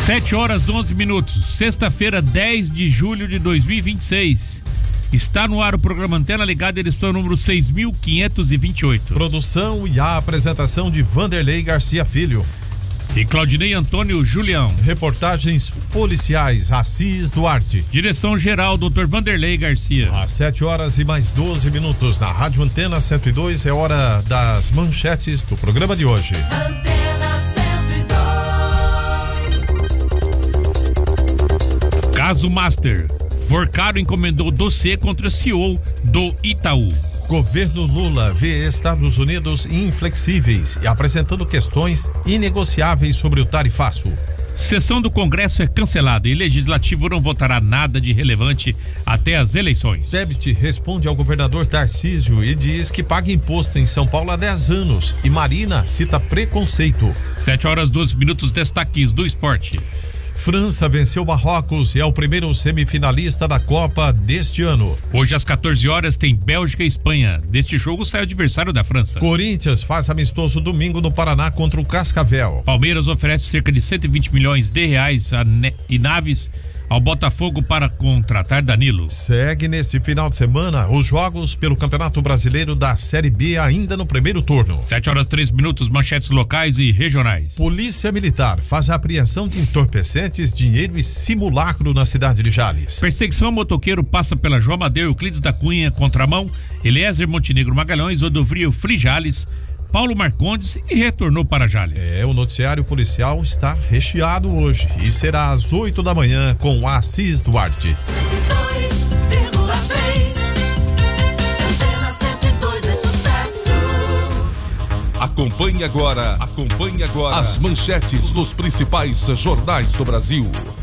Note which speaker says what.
Speaker 1: 7h11, sexta-feira, 10 de julho de 2026. Está no ar o programa Antena Ligada, edição número 6.528.
Speaker 2: Produção e a apresentação de Vanderlei Garcia Filho
Speaker 1: e Claudinei Antônio Julião.
Speaker 2: Reportagens policiais, Assis Duarte.
Speaker 1: Direção geral, Dr. Vanderlei Garcia.
Speaker 2: Às 7h12 na Rádio Antena 102, é hora das manchetes do programa de hoje.
Speaker 3: Antena 102.
Speaker 1: Caso Master. Forcado encomendou dossiê contra CEO do Itaú.
Speaker 2: Governo Lula vê Estados Unidos inflexíveis e apresentando questões inegociáveis sobre o tarifaço.
Speaker 1: Sessão do Congresso é cancelada e Legislativo não votará nada de relevante até as eleições.
Speaker 2: Tebet responde ao governador Tarcísio e diz que paga imposto em São Paulo há 10 anos. E Marina cita preconceito.
Speaker 1: 7h12, destaques do esporte.
Speaker 2: França venceu Marrocos e é o primeiro semifinalista da Copa deste ano.
Speaker 1: Hoje às 14h tem Bélgica e Espanha. Deste jogo sai o adversário da França.
Speaker 2: Corinthians faz amistoso domingo no Paraná contra o Cascavel.
Speaker 1: Palmeiras oferece cerca de 120 milhões de reais e naves ao Botafogo para contratar Danilo.
Speaker 2: Segue nesse final de semana os jogos pelo Campeonato Brasileiro da Série B ainda no primeiro turno.
Speaker 1: 7h13, manchetes locais e regionais.
Speaker 2: Polícia Militar faz a apreensão de entorpecentes, dinheiro e simulacro na cidade de Jales.
Speaker 1: Perseguição ao motoqueiro passa pela João Amadeu, Euclides da Cunha, Contramão, Eliezer Montenegro Magalhães, Rodovia Free Jales, Paulo Marcondes e retornou para Jales.
Speaker 2: O noticiário policial está recheado hoje e será às 8 da manhã com Assis Duarte.
Speaker 3: 102,3 Antena 102 é sucesso.
Speaker 4: Acompanhe agora as manchetes dos principais jornais do Brasil.